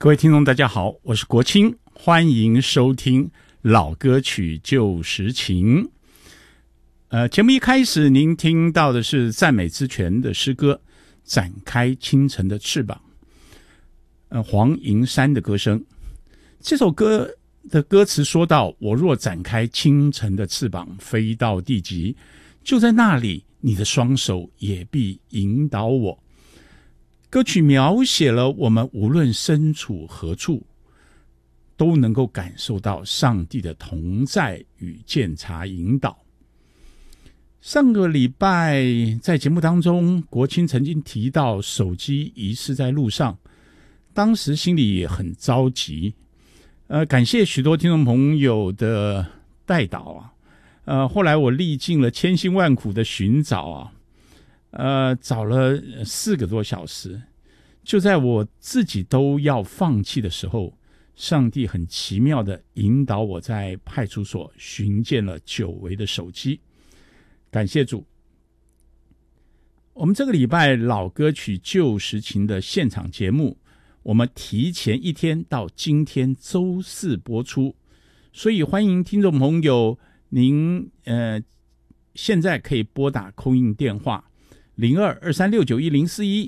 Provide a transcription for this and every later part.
各位听众大家好，我是国清，欢迎收听老歌曲旧时情。节目一开始您听到的是赞美之泉的诗歌展开清晨的翅膀，黄银山的歌声。这首歌的歌词说到，我若展开清晨的翅膀飞到地极，就在那里你的双手也必引导我。歌曲描写了我们无论身处何处，都能够感受到上帝的同在与鉴察引导。上个礼拜在节目当中，国清曾经提到手机遗失在路上，当时心里也很着急。感谢许多听众朋友的代祷啊。后来我历尽了千辛万苦的寻找啊。找了4个多小时，就在我自己都要放弃的时候，上帝很奇妙的引导我在派出所寻见了久违的手机。感谢主。我们这个礼拜老歌曲旧时情的现场节目，我们提前1天到今天周4播出，所以欢迎听众朋友您现在可以拨打call in电话0223691041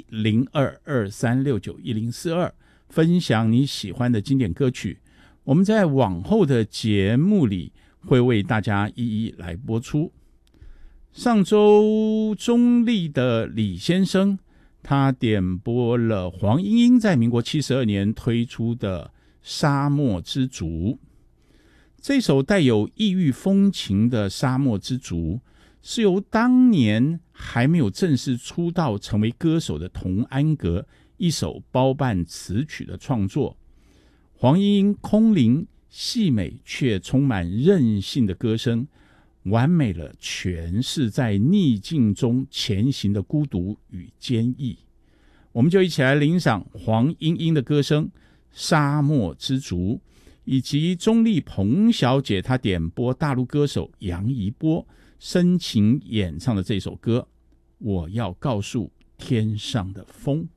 0223691042，分享你喜欢的经典歌曲，我们在往后的节目里会为大家一一来播出。上周中立的李先生，他点播了黄莺莺在民国72年推出的《沙漠之竹》。这首带有异域风情的《沙漠之竹》是由当年还没有正式出道成为歌手的童安格一首包办词曲的创作。黄莺莺空灵细美却充满韧性的歌声，完美了诠释在逆境中前行的孤独与坚毅。我们就一起来欣赏黄莺莺的歌声《沙漠之竹》，以及中立彭小姐她点播大陆歌手杨怡波深情演唱的这首歌《我要告诉天上的风》。